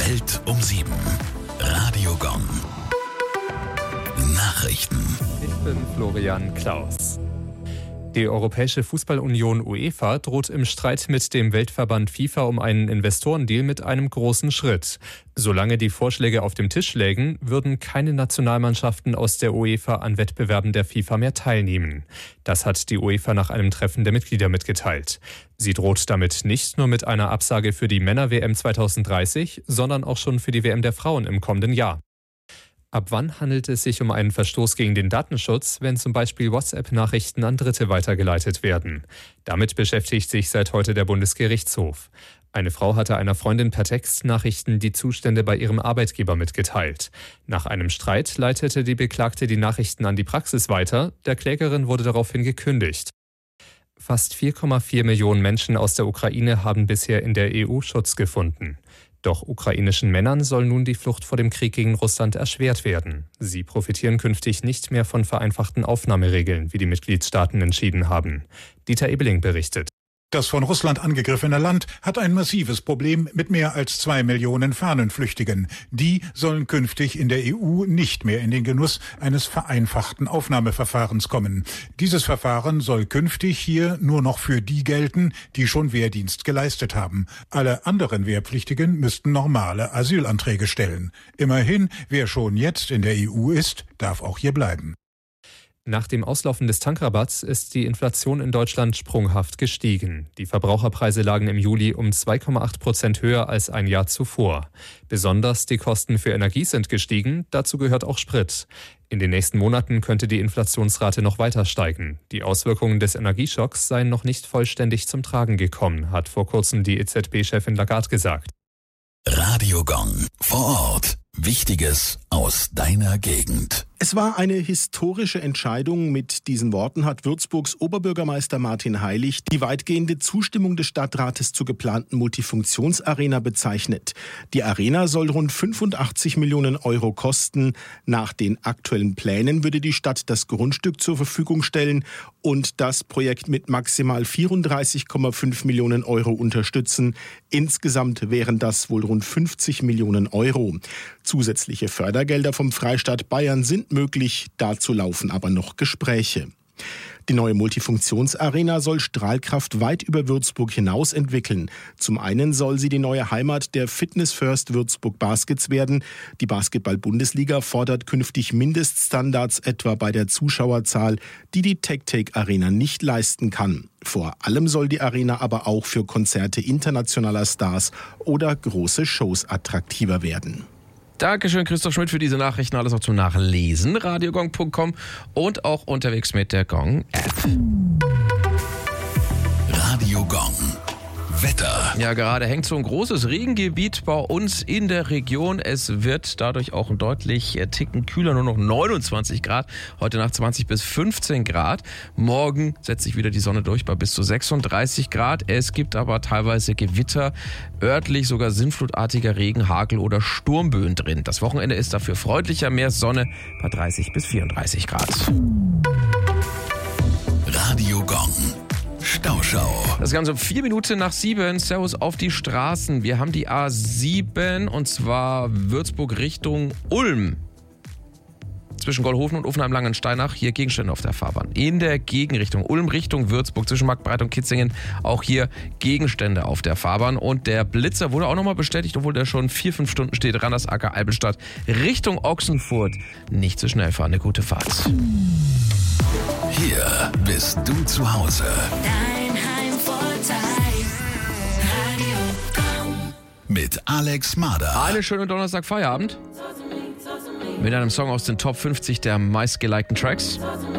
Welt um 7. Radio Gong. Nachrichten. Ich bin Florian Klaus. Die Europäische Fußballunion UEFA droht im Streit mit dem Weltverband FIFA um einen Investorendeal mit einem großen Schritt. Solange die Vorschläge auf dem Tisch lägen, würden keine Nationalmannschaften aus der UEFA an Wettbewerben der FIFA mehr teilnehmen. Das hat die UEFA nach einem Treffen der Mitglieder mitgeteilt. Sie droht damit nicht nur mit einer Absage für die Männer-WM 2030, sondern auch schon für die WM der Frauen im kommenden Jahr. Ab wann handelt es sich um einen Verstoß gegen den Datenschutz, wenn zum Beispiel WhatsApp-Nachrichten an Dritte weitergeleitet werden? Damit beschäftigt sich seit heute der Bundesgerichtshof. Eine Frau hatte einer Freundin per Textnachrichten die Zustände bei ihrem Arbeitgeber mitgeteilt. Nach einem Streit leitete die Beklagte die Nachrichten an die Praxis weiter. Der Klägerin wurde daraufhin gekündigt. Fast 4,4 Millionen Menschen aus der Ukraine haben bisher in der EU Schutz gefunden. Doch ukrainischen Männern soll nun die Flucht vor dem Krieg gegen Russland erschwert werden. Sie profitieren künftig nicht mehr von vereinfachten Aufnahmeregeln, wie die Mitgliedstaaten entschieden haben. Dieter Ebeling berichtet. Das von Russland angegriffene Land hat ein massives Problem mit mehr als 2 Millionen Fahnenflüchtigen. Die sollen künftig in der EU nicht mehr in den Genuss eines vereinfachten Aufnahmeverfahrens kommen. Dieses Verfahren soll künftig hier nur noch für die gelten, die schon Wehrdienst geleistet haben. Alle anderen Wehrpflichtigen müssten normale Asylanträge stellen. Immerhin, wer schon jetzt in der EU ist, darf auch hier bleiben. Nach dem Auslaufen des Tankrabatts ist die Inflation in Deutschland sprunghaft gestiegen. Die Verbraucherpreise lagen im Juli um 2,8% höher als ein Jahr zuvor. Besonders die Kosten für Energie sind gestiegen, dazu gehört auch Sprit. In den nächsten Monaten könnte die Inflationsrate noch weiter steigen. Die Auswirkungen des Energieschocks seien noch nicht vollständig zum Tragen gekommen, hat vor kurzem die EZB-Chefin Lagarde gesagt. Radio Gong. Vor Ort. Wichtiges aus deiner Gegend. Es war eine historische Entscheidung. Mit diesen Worten hat Würzburgs Oberbürgermeister Martin Heilig die weitgehende Zustimmung des Stadtrates zur geplanten Multifunktionsarena bezeichnet. Die Arena soll rund 85 Millionen Euro kosten. Nach den aktuellen Plänen würde die Stadt das Grundstück zur Verfügung stellen und das Projekt mit maximal 34,5 Millionen Euro unterstützen. Insgesamt wären das wohl rund 50 Millionen Euro. Zusätzliche Fördergelder vom Freistaat Bayern sind möglich, dazu laufen aber noch Gespräche. Die neue Multifunktionsarena soll Strahlkraft weit über Würzburg hinaus entwickeln. Zum einen soll sie die neue Heimat der Fitness First Würzburg Baskets werden. Die Basketball-Bundesliga fordert künftig Mindeststandards etwa bei der Zuschauerzahl, die die TecTec Arena nicht leisten kann. Vor allem soll die Arena aber auch für Konzerte internationaler Stars oder große Shows attraktiver werden. Dankeschön, Christoph Schmidt, für diese Nachrichten. Alles auch zum Nachlesen. radiogong.com und auch unterwegs mit der Gong-App. Radio Gong. Wetter. Ja, gerade hängt so ein großes Regengebiet bei uns in der Region. Es wird dadurch auch ein deutlich Ticken kühler, nur noch 29 Grad. Heute Nacht 20 bis 15 Grad. Morgen setzt sich wieder die Sonne durch bei bis zu 36 Grad. Es gibt aber teilweise Gewitter, örtlich sogar sinnflutartiger Regen, Hagel oder Sturmböen drin. Das Wochenende ist dafür freundlicher, mehr Sonne bei 30 bis 34 Grad. Radio Gong. Stauschau. Das Ganze um 4 Minuten nach 7. Servus auf die Straßen. Wir haben die A7 und zwar Würzburg Richtung Ulm. Zwischen Goldhofen und Offenheim-Langensteinach hier Gegenstände auf der Fahrbahn. In der Gegenrichtung Ulm Richtung Würzburg zwischen Marktbreit und Kitzingen auch hier Gegenstände auf der Fahrbahn. Und der Blitzer wurde auch nochmal bestätigt, obwohl der schon 4-5 Stunden steht. Randersacker, Albelstadt Richtung Ochsenfurt. Nicht zu schnell fahren, eine gute Fahrt. Hier bist du zu Hause. Dein Heimvorteil. Radio Gong. Mit Alex Mader. Einen schönen Donnerstag Feierabend. Mit einem Song aus den Top 50 der meistgelikten Tracks.